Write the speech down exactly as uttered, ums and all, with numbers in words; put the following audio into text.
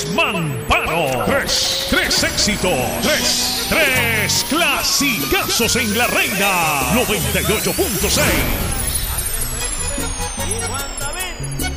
desmampano. Tres, tres éxitos. Tres, tres clasicazos en la Reina noventa y ocho punto seis.